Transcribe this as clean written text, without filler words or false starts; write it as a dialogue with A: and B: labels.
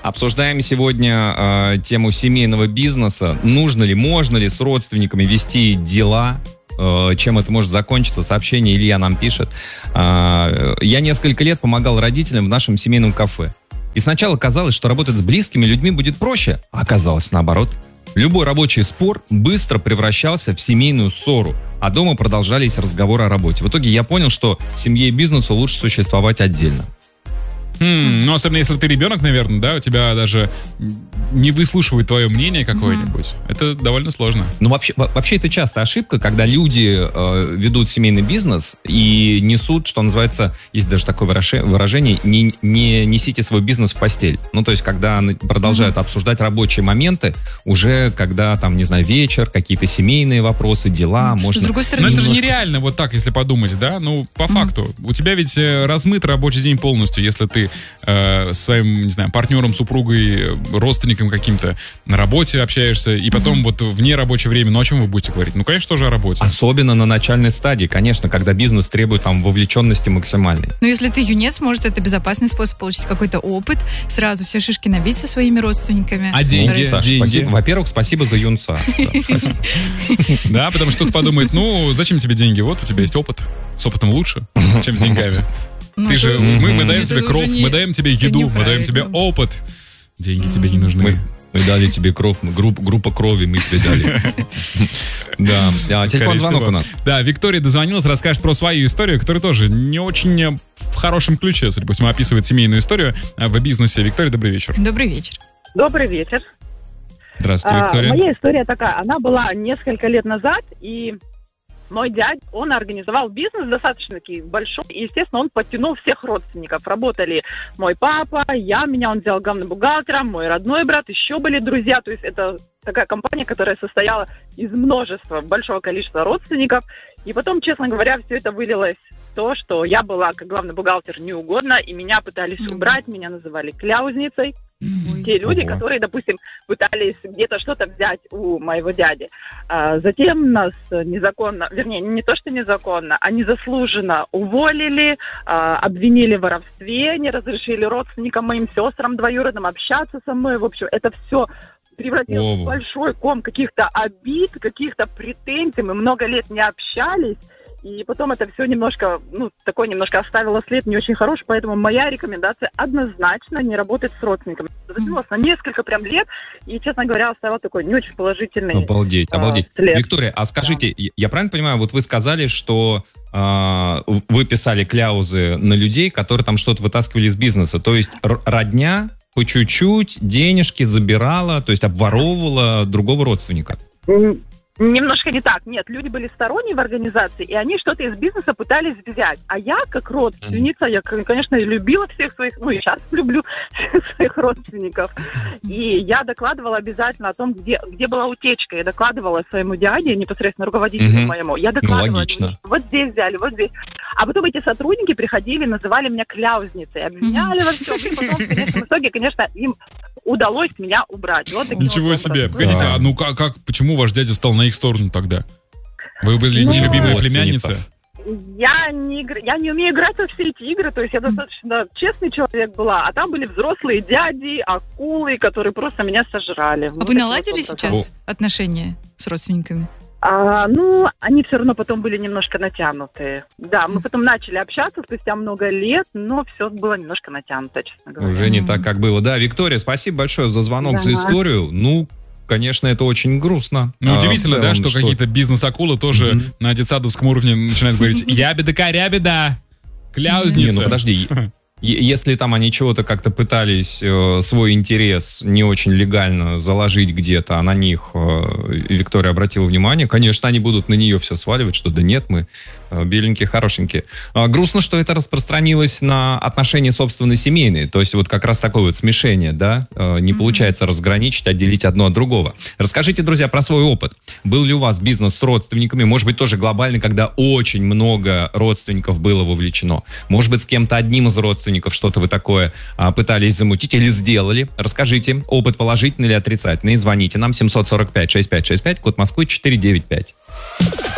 A: Обсуждаем сегодня тему семейного бизнеса. Нужно ли, можно ли с родственниками вести дела? Чем это может закончиться? Сообщение Илья нам пишет. Я несколько лет помогал родителям в нашем семейном кафе. И сначала казалось, что работать с близкими людьми будет проще, а оказалось наоборот. Любой рабочий спор быстро превращался в семейную ссору, а дома продолжались разговоры о работе. В итоге я понял, что семье и бизнесу лучше существовать отдельно.
B: Ну, особенно если ты ребенок, наверное, да, у тебя даже не выслушивают твое мнение какое-нибудь. Это довольно сложно.
A: Ну, вообще это частая ошибка, когда люди ведут семейный бизнес и несут, что называется, есть даже такое выражение, не несите свой бизнес в постель. Ну, то есть, когда продолжают обсуждать рабочие моменты, уже когда, там, не знаю, вечер, какие-то семейные вопросы, дела, можно...
C: С другой стороны,
B: но это же нереально вот так, если подумать, да? Ну, по факту. У тебя ведь размыт рабочий день полностью, если ты своим, не знаю, партнером, супругой, родственником каким-то на работе общаешься, и потом вот вне рабочего времени, ну о чем вы будете говорить? Ну, конечно, тоже о работе.
A: Особенно на начальной стадии, конечно, когда бизнес требует там вовлеченности максимальной.
C: Но если ты юнец, может, это безопасный способ получить какой-то опыт, сразу все шишки набить со своими родственниками.
B: А деньги?
A: Саша,
B: деньги?
A: Во-первых, спасибо за юнца.
B: Да, потому что кто-то подумает, ну, зачем тебе деньги? Вот у тебя есть опыт. С опытом лучше, чем с деньгами. Ты же, мы даем тебе кров, мы даем тебе еду, мы даем тебе опыт. Деньги тебе не нужны.
A: Мы дали тебе кровь, группа крови мы тебе дали. Да, телефон-звонок у нас.
B: Да, Виктория дозвонилась, расскажет про свою историю, которая тоже не очень в хорошем ключе, судя по всему, описывает семейную историю в бизнесе. Виктория, добрый вечер.
C: Добрый вечер.
D: Добрый вечер.
A: Здравствуйте, Виктория.
D: Моя история такая, она была несколько лет назад, и мой дядя, он организовал бизнес достаточно таки большой, и, естественно, он подтянул всех родственников. Работали мой папа, меня он взял главным бухгалтером, мой родной брат, еще были друзья. То есть это такая компания, которая состояла из множества, большого количества родственников. И потом, честно говоря, все это вылилось в то, что я была, как главный бухгалтер, неугодна, и меня пытались убрать, меня называли кляузницей. Те люди, которые, допустим, пытались где-то что-то взять у моего дяди. Затем нас незаконно, вернее, не то что незаконно, а незаслуженно уволили, обвинили в воровстве, не разрешили родственникам, моим сестрам двоюродным общаться со мной. В общем, это все превратилось в большой ком каких-то обид, каких-то претензий. Мы много лет не общались. И потом это все немножко оставило след не очень хороший, поэтому моя рекомендация однозначно не работать с родственниками. Затянулась на несколько прям лет, и, честно говоря, оставила такой не очень положительный
A: Обалдеть.
D: след.
A: Виктория, а скажите, я правильно понимаю, вот вы сказали, что вы писали кляузы на людей, которые там что-то вытаскивали из бизнеса, то есть родня по чуть-чуть денежки забирала, то есть обворовывала другого родственника?
D: Немножко не так. Нет, люди были сторонние в организации, и они что-то из бизнеса пытались взять. А я, как родственница, я, конечно, любила всех своих, и сейчас люблю всех своих родственников. И я докладывала обязательно о том, где была утечка. Я докладывала своему дяде, непосредственно руководителю моему. Я докладывала, вот здесь взяли, вот здесь. А потом эти сотрудники приходили, называли меня кляузницей, обвиняли во всем. И потом, в конечном итоге, конечно, им удалось меня убрать. Вот
B: ничего себе. Погодите, почему ваш дядя стал на их сторону тогда? Вы были нелюбимая племянница?
D: Я не умею играть во все эти игры, то есть я достаточно честный человек была, а там были взрослые дяди, акулы, которые просто меня сожрали.
C: А вы наладили сейчас отношения с родственниками?
D: Они все равно потом были немножко натянутые. Да, мы потом начали общаться спустя много лет, но все было немножко натянуто, честно говоря.
A: Уже не так, как было. Да, Виктория, спасибо большое за звонок, за историю. Конечно, это очень грустно.
B: Удивительно, целом, что какие-то бизнес-акулы тоже на детсадовском уровне начинают говорить «ябеда-корябеда, кляузница».
A: Подожди. Если там они чего-то как-то пытались свой интерес не очень легально заложить где-то, а на них Виктория обратила внимание, конечно, они будут на нее все сваливать, что да нет, мы беленькие, хорошенькие. Грустно, что это распространилось на отношения, собственно, семейные. То есть вот как раз такое вот смешение, да? Не получается разграничить, отделить одно от другого. Расскажите, друзья, про свой опыт. Был ли у вас бизнес с родственниками? Может быть, тоже глобальный, когда очень много родственников было вовлечено? Может быть, с кем-то одним из родственников что-то вы такое пытались замутить или сделали? Расскажите, опыт положительный или отрицательный. Звоните нам 745-6565, код Москвы 495.